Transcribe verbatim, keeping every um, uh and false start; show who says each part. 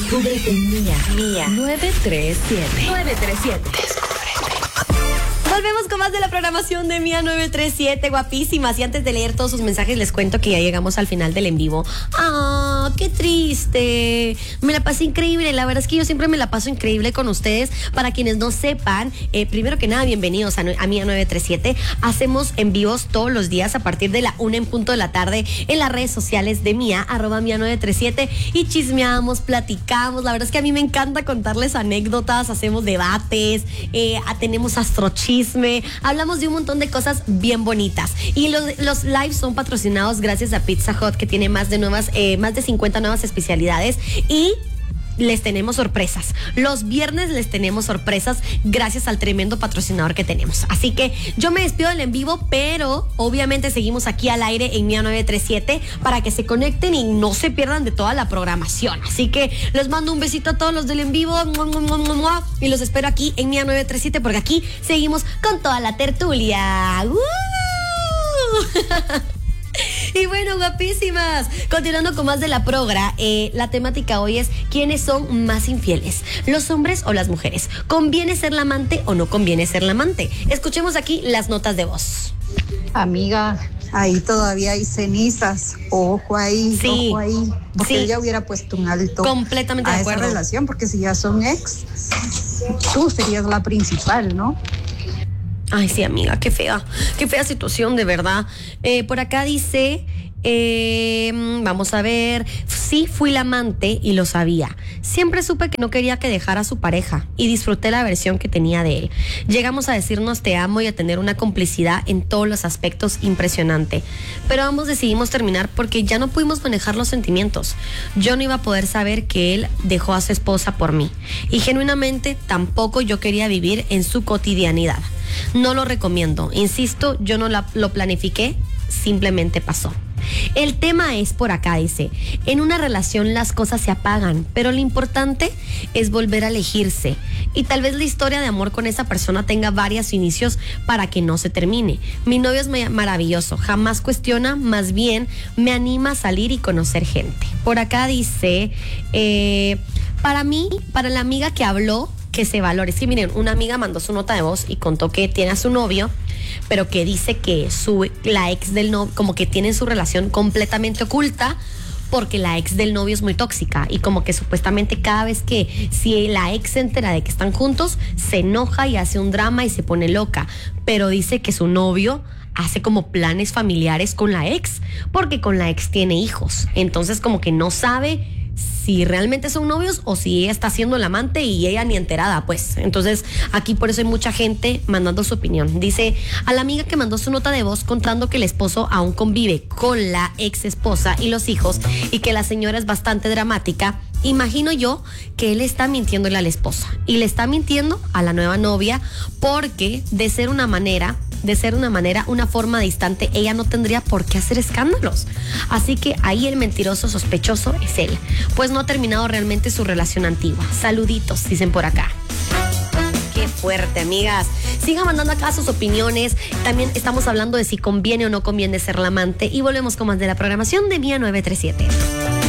Speaker 1: Descúbrete Mía. Mía. nueve tres siete. nueve tres siete. Volvemos con más de la programación de Mía nueve tres siete, guapísimas. Y antes de leer todos sus mensajes, les cuento que ya llegamos al final del en vivo. ¡Ah, qué triste! Me la pasé increíble. La verdad es que yo siempre me la paso increíble con ustedes. Para quienes no sepan, eh, primero que nada, bienvenidos a, a Mía nueve tres siete. Hacemos en vivos todos los días a partir de la una en punto de la tarde en las redes sociales de Mía, arroba Mía nueve tres siete. Y chismeamos, platicamos. La verdad es que a mí me encanta contarles anécdotas, hacemos debates, eh, tenemos astrochisme. Hablamos de un montón de cosas bien bonitas. Y los, los lives son patrocinados gracias a Pizza Hut, que tiene más de nuevas, eh, más de cincuenta nuevas especialidades. Y les tenemos sorpresas. Los viernes les tenemos sorpresas gracias al tremendo patrocinador que tenemos. Así que yo me despido del en vivo, pero obviamente seguimos aquí al aire en Mía nueve tres siete para que se conecten y no se pierdan de toda la programación. Así que les mando un besito a todos los del en vivo y los espero aquí en Mía nueve tres siete porque aquí seguimos con toda la tertulia. ¡Uh! Y bueno, guapísimas, continuando con más de la progra, eh, la temática hoy es ¿quiénes son más infieles? ¿Los hombres o las mujeres? ¿Conviene ser la amante o no conviene ser la amante? Escuchemos aquí las notas de voz.
Speaker 2: Amiga, ahí todavía hay cenizas. Ojo ahí,
Speaker 1: sí,
Speaker 2: ojo ahí. Porque
Speaker 1: sí.
Speaker 2: él ya hubiera puesto un alto
Speaker 1: completamente
Speaker 2: a
Speaker 1: de
Speaker 2: esa
Speaker 1: acuerdo.
Speaker 2: relación, porque si ya son ex, tú serías la principal, ¿no?
Speaker 1: Ay, sí, amiga, qué fea, qué fea situación, de verdad. Eh, por acá dice, eh, vamos a ver, sí fui la amante y lo sabía. Siempre supe que no quería que dejara a su pareja y disfruté la versión que tenía de él. Llegamos a decirnos te amo y a tener una complicidad en todos los aspectos impresionante. Pero ambos decidimos terminar porque ya no pudimos manejar los sentimientos. Yo no iba a poder saber que él dejó a su esposa por mí. Y genuinamente tampoco yo quería vivir en su cotidianidad. No lo recomiendo. Insisto, yo no la, lo planifiqué, simplemente pasó. El tema es por acá, dice, en una relación las cosas se apagan, pero lo importante es volver a elegirse. Y tal vez la historia de amor con esa persona tenga varios inicios para que no se termine. Mi novio es maravilloso, jamás cuestiona, más bien me anima a salir y conocer gente. Por acá dice, eh, para mí, para la amiga que habló, que se valore. Sí, miren, una amiga mandó su nota de voz y contó que tiene a su novio, pero que dice que su, la ex del novio, como que tienen su relación completamente oculta porque la ex del novio es muy tóxica y como que supuestamente cada vez que si la ex se entera de que están juntos, se enoja y hace un drama y se pone loca, pero dice que su novio hace como planes familiares con la ex, porque con la ex tiene hijos, entonces como que no sabe si realmente son novios o si ella está siendo la amante y ella ni enterada, pues. Entonces, aquí por eso hay mucha gente mandando su opinión. Dice, a la amiga que mandó su nota de voz contando que el esposo aún convive con la ex esposa y los hijos y que la señora es bastante dramática, imagino yo que él está mintiéndole a la esposa y le está mintiendo a la nueva novia porque de ser una manera... de ser una manera, una forma distante, ella no tendría por qué hacer escándalos. Así que ahí el mentiroso sospechoso es él, pues no ha terminado realmente su relación antigua. Saluditos, dicen por acá. Qué fuerte, amigas. Sigan mandando acá sus opiniones. También estamos hablando de si conviene o no conviene ser la amante y volvemos con más de la programación de Mía nueve tres siete.